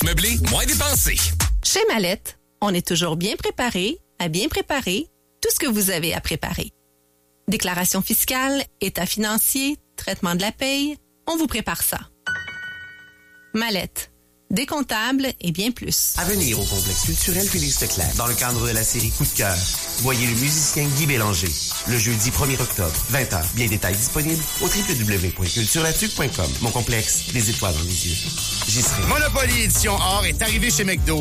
meublé, moins dépensé. Chez Mallette, on est toujours bien préparé à bien préparer tout ce que vous avez à préparer. Déclaration fiscale, état financier, traitement de la paye, on vous prépare ça. Mallette, décomptable et bien plus. À venir au complexe culturel Félix Leclerc, dans le cadre de la série Coup de cœur. Voyez le musicien Guy Bélanger. Le jeudi 1er octobre, 20h. Bien détails disponibles au www.culturelatuc.com. Mon complexe, des étoiles dans les yeux. J'y serai. Monopoly Édition Or est arrivé chez McDo.